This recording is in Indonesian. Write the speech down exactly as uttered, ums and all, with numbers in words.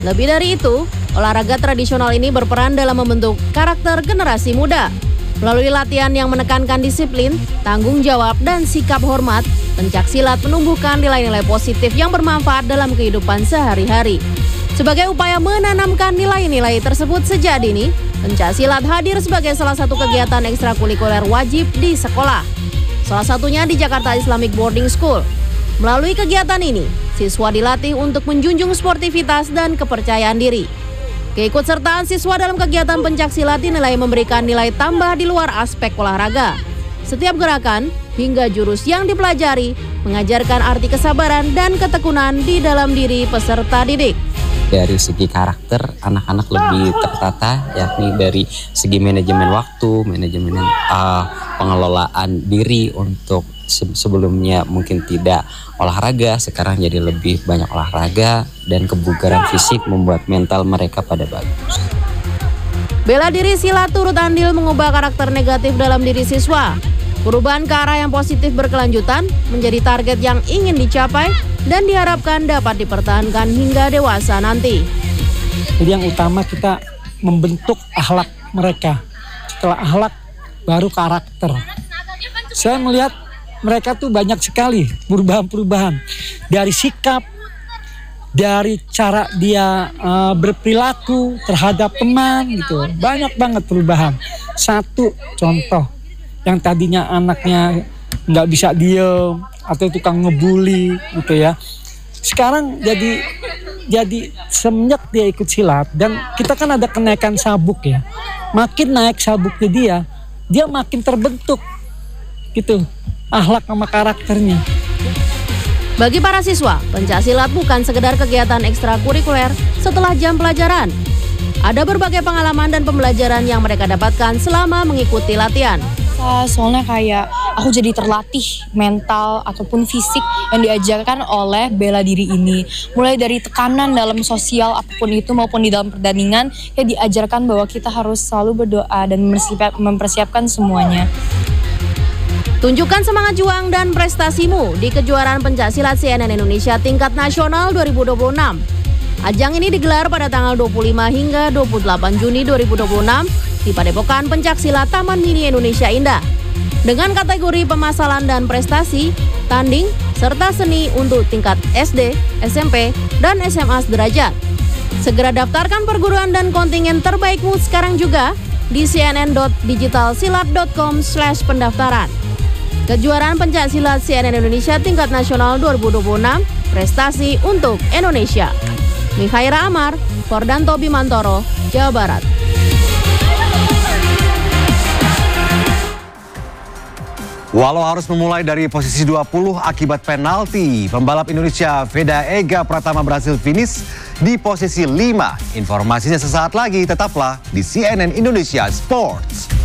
Lebih dari itu, olahraga tradisional ini berperan dalam membentuk karakter generasi muda. Melalui latihan yang menekankan disiplin, tanggung jawab, dan sikap hormat, pencaksilat menumbuhkan nilai-nilai positif yang bermanfaat dalam kehidupan sehari-hari. Sebagai upaya menanamkan nilai-nilai tersebut sejak dini, pencaksilat hadir sebagai salah satu kegiatan ekstrakurikuler wajib di sekolah. Salah satunya di Jakarta Islamic Boarding School. Melalui kegiatan ini, siswa dilatih untuk menjunjung sportivitas dan kepercayaan diri. Keikutsertaan siswa dalam kegiatan pencaksilat dinilai memberikan nilai tambah di luar aspek olahraga. Setiap gerakan hingga jurus yang dipelajari mengajarkan arti kesabaran dan ketekunan di dalam diri peserta didik. Dari segi karakter, anak-anak lebih tertata, yakni dari segi manajemen waktu, manajemen uh, pengelolaan diri untuk se- sebelumnya mungkin tidak olahraga, sekarang jadi lebih banyak olahraga, dan kebugaran fisik membuat mental mereka pada bagus. Bela diri silat turut andil mengubah karakter negatif dalam diri siswa. Perubahan ke arah yang positif berkelanjutan menjadi target yang ingin dicapai dan diharapkan dapat dipertahankan hingga dewasa nanti. Jadi yang utama kita membentuk akhlak mereka. Setelah akhlak baru karakter. Saya melihat mereka tuh banyak sekali perubahan-perubahan. Dari sikap, dari cara dia uh, berperilaku terhadap teman gitu. Banyak banget perubahan. Satu contoh, yang tadinya anaknya nggak bisa diem atau tukang ngebully gitu ya, sekarang jadi jadi semenjak dia ikut silat dan kita kan ada kenaikan sabuk ya, makin naik sabuknya dia dia makin terbentuk gitu akhlak sama karakternya. Bagi para siswa, pencaksilat bukan sekedar kegiatan ekstrakurikuler setelah jam pelajaran. Ada berbagai pengalaman dan pembelajaran yang mereka dapatkan selama mengikuti latihan. Soalnya kayak aku jadi terlatih mental ataupun fisik yang diajarkan oleh bela diri ini. Mulai dari tekanan dalam sosial apapun itu maupun di dalam pertandingan, ya diajarkan bahwa kita harus selalu berdoa dan mempersiapkan semuanya. Tunjukkan semangat juang dan prestasimu di kejuaraan pencaksilat C N N Indonesia tingkat nasional dua ribu dua puluh enam. Ajang ini digelar pada tanggal dua puluh lima hingga dua puluh delapan Juni dua ribu dua puluh enam di Padepokan Pencaksilat Taman Mini Indonesia Indah. Dengan kategori pemasalan dan prestasi, tanding, serta seni untuk tingkat S D, S M P, dan S M A sederajat. Segera daftarkan perguruan dan kontingen terbaikmu sekarang juga di cnn dot digitalsilat dot com slash pendaftaran. Kejuaraan pencaksilat C N N Indonesia tingkat nasional dua ribu dua puluh enam, prestasi untuk Indonesia. Mikhaira Amar, Fordanto Bimantoro, Jawa Barat. Walau harus memulai dari posisi dua puluh akibat penalti, pembalap Indonesia Veda Ega Pratama berhasil finish di posisi lima. Informasinya sesaat lagi, tetaplah di C N N Indonesia Sports.